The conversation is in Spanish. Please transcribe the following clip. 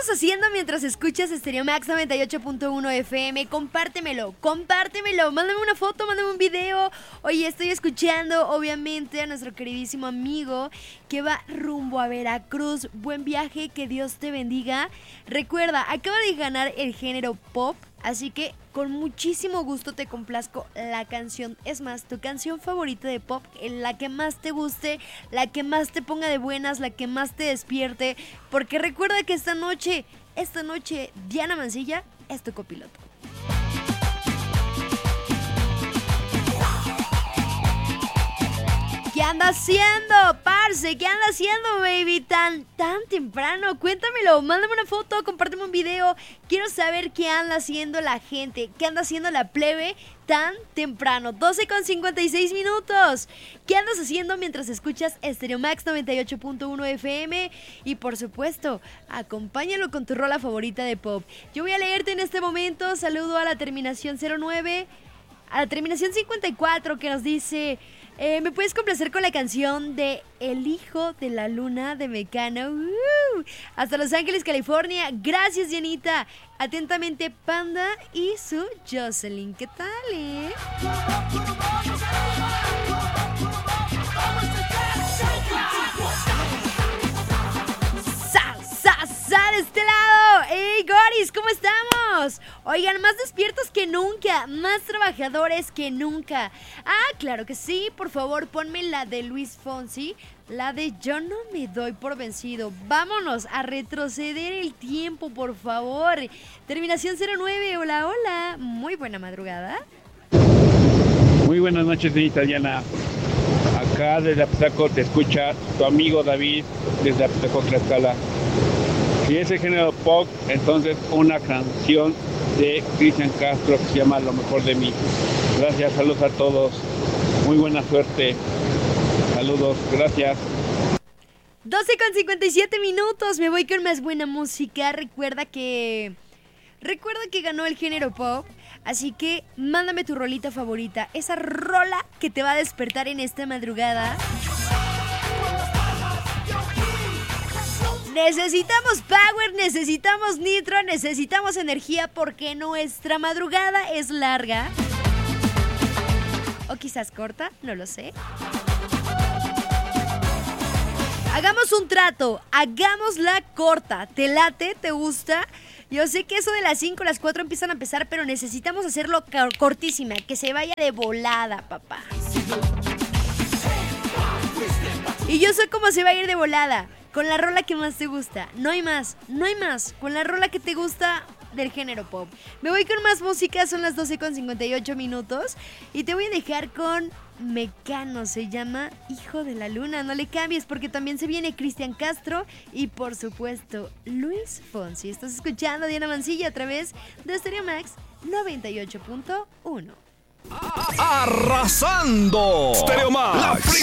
andas haciendo mientras escuchas Stereo Max 98.1 FM? Compártemelo, mándame una foto, mándame un video. Oye, estoy escuchando obviamente a nuestro queridísimo amigo que va rumbo a Veracruz. Buen viaje, que Dios te bendiga. Recuerda, acaba de ganar el género pop, así que con muchísimo gusto te complazco la canción. Es más, tu canción favorita de pop, la que más te guste, la que más te ponga de buenas, la que más te despierte. Porque recuerda que esta noche, Diana Mancilla es tu copiloto. ¿Qué anda haciendo, parce? ¿Qué anda haciendo, baby? Tan temprano. Cuéntamelo, mándame una foto, compárteme un video. Quiero saber qué anda haciendo la gente, qué anda haciendo la plebe tan temprano. 12:56. ¿Qué andas haciendo mientras escuchas Stereo Max 98.1 FM? Y por supuesto, acompáñalo con tu rola favorita de pop. Yo voy a leerte en este momento. Saludo a la terminación 09, a la terminación 54, que nos dice... ¿me puedes complacer con la canción de El Hijo de la Luna de Mecano? Hasta Los Ángeles, California. Gracias, Dianita. Atentamente, Panda y su Jocelyn. ¿Qué tal, de este lado! ¡Hey, Goris! ¿Cómo estamos? Oigan, más despiertos que nunca, más trabajadores que nunca. Ah, claro que sí, por favor, ponme la de Luis Fonsi, la de Yo no me doy por vencido. Vámonos a retroceder el tiempo, por favor. Terminación 09, hola, muy buena madrugada. Muy buenas noches, señorita Diana. Acá desde Apsaco te escucha tu amigo David desde Apsaco, Tlaxcala. Si es el género pop, entonces una canción de Cristian Castro que se llama Lo Mejor de Mí. Gracias, saludos a todos. Muy buena suerte. Saludos, gracias. 12:57. Me voy con más buena música. Recuerda que ganó el género pop. Así que mándame tu rolita favorita. Esa rola que te va a despertar en esta madrugada. Necesitamos power, necesitamos nitro, necesitamos energía porque nuestra madrugada es larga. O quizás corta, no lo sé. Hagamos un trato, hagámosla corta. ¿Te late? ¿Te gusta? Yo sé que eso de las 5, las 4 empiezan a empezar, pero necesitamos hacerlo cortísima, que se vaya de volada, papá. Y yo sé cómo se va a ir de volada. Con la rola que más te gusta. No hay más. Con la rola que te gusta del género pop. Me voy con más música, son las 12:58. Y te voy a dejar con Mecano, se llama Hijo de la Luna. No le cambies porque también se viene Cristian Castro y por supuesto Luis Fonsi. Estás escuchando a Diana Mancilla a través de Stereo Max 98.1. Arrasando. Stereo Max, la